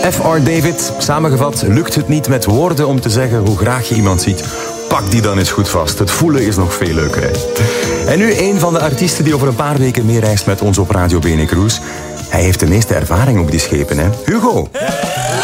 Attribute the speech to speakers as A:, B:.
A: F.R. David, samengevat, lukt het niet met woorden om te zeggen hoe graag je iemand ziet. Pak die dan eens goed vast. Het voelen is nog veel leuker. Hè? En nu een van de artiesten die over een paar weken meereist met ons op Radio Bene Cruise. Hij heeft de meeste ervaring op die schepen, hè? Hugo!